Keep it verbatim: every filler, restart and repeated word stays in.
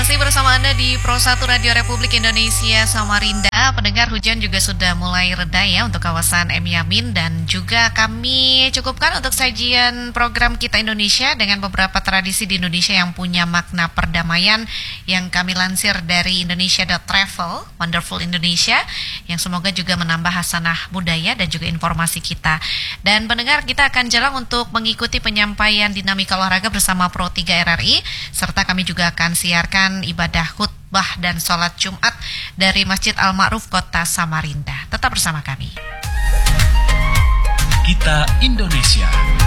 Masih bersama Anda di Pro satu Radio Republik Indonesia Samarinda. Pendengar, hujan juga sudah mulai reda ya untuk kawasan M Yamin. Dan juga kami cukupkan untuk sajian program Kita Indonesia dengan beberapa tradisi di Indonesia yang punya makna perdamaian, yang kami lansir dari Indonesia dot travel, Wonderful Indonesia, yang semoga juga menambah hasanah budaya dan juga informasi kita. Dan pendengar, kita akan jalan untuk mengikuti penyampaian dinamika olahraga bersama Pro tiga R R I, serta kami juga akan siarkan ibadah khutbah dan sholat Jumat dari Masjid Al-Ma'ruf Kota Samarinda. Tetap bersama kami. Kita Indonesia.